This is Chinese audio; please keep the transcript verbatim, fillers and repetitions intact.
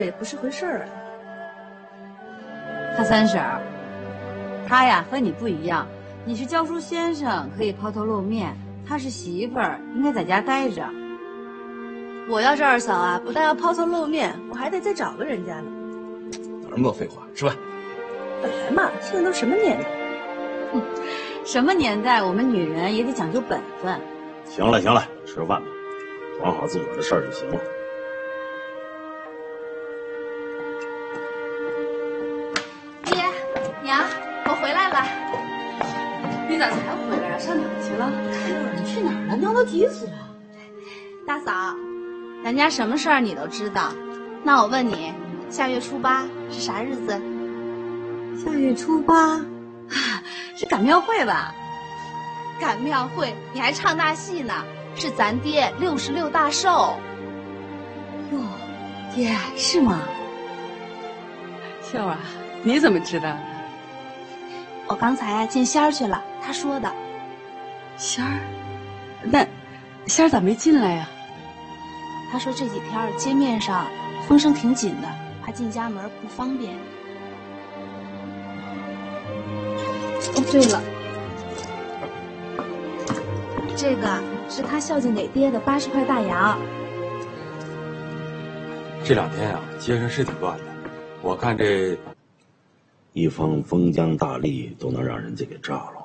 也不是回事儿啊。 他三婶儿，他呀和你不一样，你是教书先生，可以抛头露面；他是媳妇儿，应该在家待着。 我要是二嫂啊，不但要抛头露面，我还得再找个人家呢。 哪那么多废话？吃饭。 本来嘛，现在都什么年代？ 哼，什么年代，我们女人也得讲究本分。 行了行了，吃饭吧，管好自个儿的事儿就行了。 爹娘，我回来了。 你咋才回来啊？上哪去了？你去哪儿了？闹到急死了。 大嫂，咱家什么事儿你都知道，那我问你，下月初八是啥日子？ 下月初八，啊，是赶庙会吧？ 赶庙会，你还唱大戏呢？是咱爹六十六大寿。 哟，爹是吗？ 秀啊，你怎么知道的？ 我刚才啊见仙儿去了，他说的。 仙儿，那仙儿咋没进来呀？ 他说这几天街面上风声挺紧的，怕进家门不方便。哦，对了，这个是他孝敬给爹的八十块大洋。 这两天啊，街上是挺乱的，我看这一方封疆大吏都能让人家给炸了。